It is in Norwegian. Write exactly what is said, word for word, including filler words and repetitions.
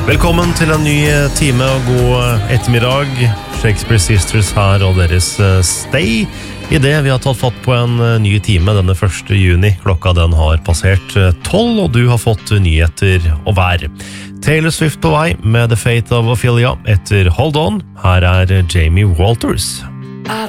Velkommen til en ny time og god ettermiddag. Shakespeare Sisters her og deres Stay. I det vi har tatt fatt på en ny time denne første juni. Klokka den har passert tolv, og du har fått nyheter og vær. Taylor Swift på vei med The Fate of Ophelia etter Hold On. Her er Jamie Walters.